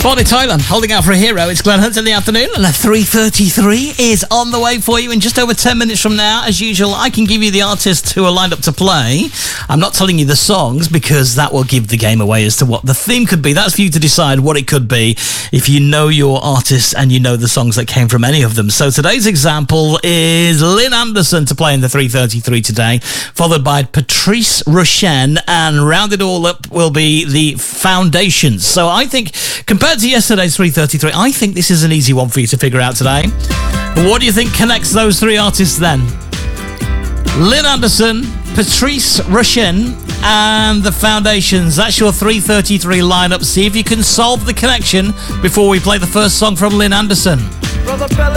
Bonnie Tyler, holding out for a hero. It's Glenn Hunt in the afternoon, and 3:33 is on the way for you. In just over 10 minutes from now, as usual, I can give you the artists who are lined up to play. I'm not telling you the songs because that will give the game away as to what the theme could be. That's for you to decide what it could be if you know your artists and you know the songs that came from any of them. So today's example is Lynn Anderson to play in the 3:33 today, followed by Patrice Rushen, and rounded all up will be the Foundations. So I think, compared to yesterday's 3:33, I think this is an easy one for you to figure out today. What do you think connects those three artists then? Lynn Anderson, Patrice Rushen, and the Foundations. That's your 3:33 lineup. See if you can solve the connection before we play the first song from Lynn Anderson.